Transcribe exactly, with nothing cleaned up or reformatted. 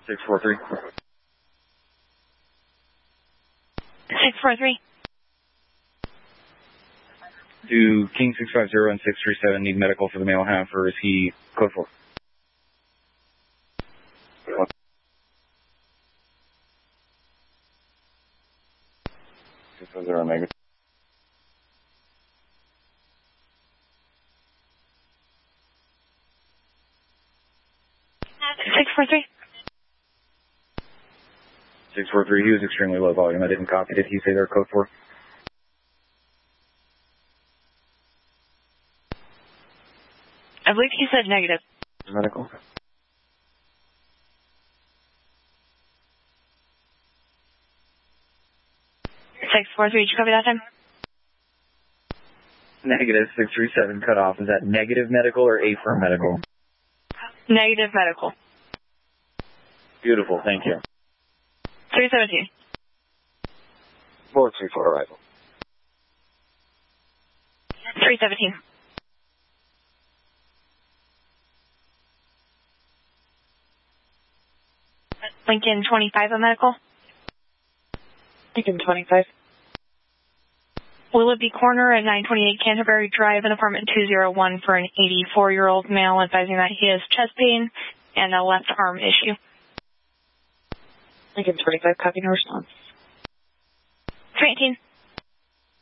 six four three. six four three. Do King six five zero and six three seven need medical for the male half, or is he code four? six five zero negative. six four three. six four three, he was extremely low volume. I didn't copy. Did he say they're code four? I believe he said negative. Medical. six four three, did you copy that time? Negative six three seven cut off. Is that negative medical or affirm medical? Negative medical. Beautiful, thank you. three seventeen. four three four arrival. three seventeen. Lincoln twenty-five, a medical. Lincoln twenty-five. Willoughby Corner at nine twenty-eight Canterbury Drive in apartment two oh one for an eighty-four-year-old male advising that he has chest pain and a left arm issue. Lincoln twenty-five, copy, no response. three eighteen.